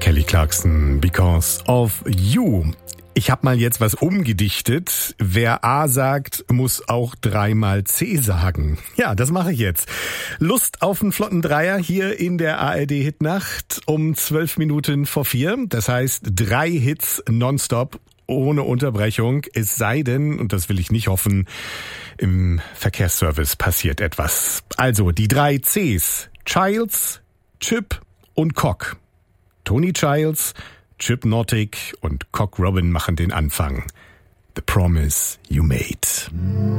Kelly Clarkson, Because of You. Ich habe mal jetzt was umgedichtet. Wer A sagt, muss auch dreimal C sagen. Ja, das mache ich jetzt. Lust auf einen flotten Dreier hier in der ARD-Hitnacht um 12 Minuten vor 4. Das heißt 3 Hits nonstop, ohne Unterbrechung. Es sei denn, und das will ich nicht hoffen, im Verkehrsservice passiert etwas. Also die 3 Cs. Childs, Chip und Cock. Tony Childs, Chip Nottick und Cock Robin machen den Anfang. The Promise You Made.